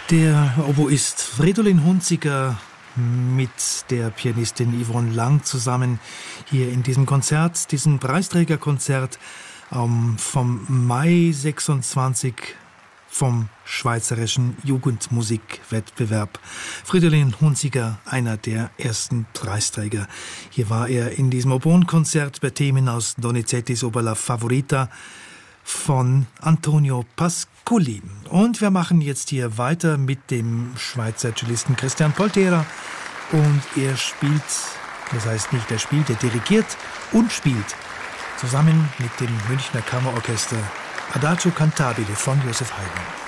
Der Oboist Fridolin Hunziker mit der Pianistin Yvonne Lang zusammen hier in diesem Konzert, diesem Preisträgerkonzert vom Mai 26 vom Schweizerischen Jugendmusikwettbewerb. Fridolin Hunziker, einer der ersten Preisträger. Hier war er in diesem Oboenkonzert bei Themen aus Donizettis Oper La Favorita von Antonio Pascoli. Und wir machen jetzt hier weiter mit dem Schweizer Cellisten Christian Poltera. Und er spielt, das heißt nicht er spielt, er dirigiert und spielt zusammen mit dem Münchner Kammerorchester Adagio Cantabile von Joseph Haydn.